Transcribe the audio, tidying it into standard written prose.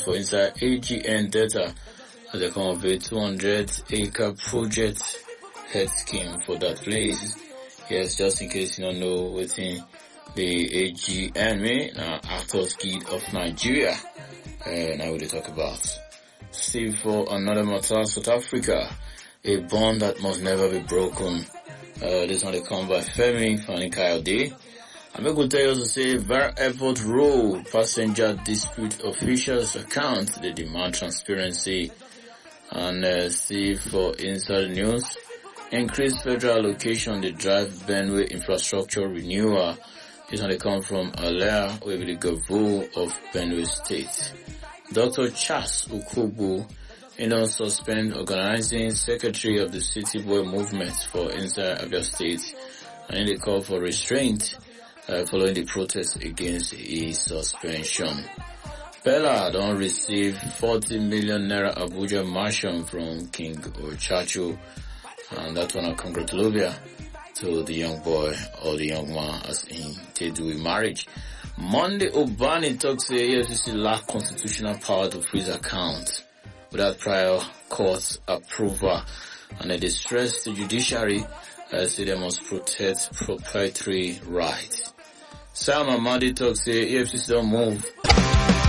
for inside AGN data as they come up with 200-acre project head scheme for that place. Yes, just in case you don't know what's in the AGN mean, Actors Guild of Nigeria. Now we talk about. Still for another matter, South Africa, a bond that must never be broken. This one they come by Femi Fani-Kayode. I'm going to tell you to say, Var Airport Road passenger dispute officials account. They demand transparency. And see for inside news, increased federal allocation, the drive Benue infrastructure renewal. This one they come from Alea, who will be the governor of Benue State. Dr. Charles Ukubu, suspend organizing secretary of the City Boy movement for inside Abia State, and they call for restraint following the protest against his suspension. Bella don't receive 40 million naira Abuja mansion from King Ochacho, and that one a congratulation to the young boy or the young man as in they do in marriage. Monday Obani talks say EFCC lack constitutional power to freeze accounts without prior court approval, and they stress the judiciary say they must protect proprietary rights. Sam Amadi talks say EFCC don't move